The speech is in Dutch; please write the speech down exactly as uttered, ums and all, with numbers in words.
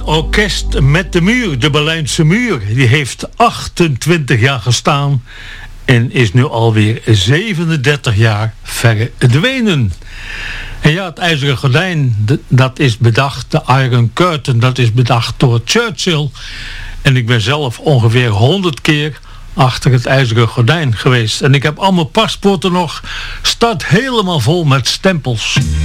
Orkest met de Muur, de Berlijnse Muur. Die heeft achtentwintig jaar gestaan en is nu alweer zevenendertig jaar verdwenen. En ja, het IJzeren Gordijn, dat is bedacht, de Iron Curtain, dat is bedacht door Churchill. En ik ben zelf ongeveer honderd keer achter het IJzeren Gordijn geweest. En ik heb allemaal paspoorten nog, staat helemaal vol met stempels.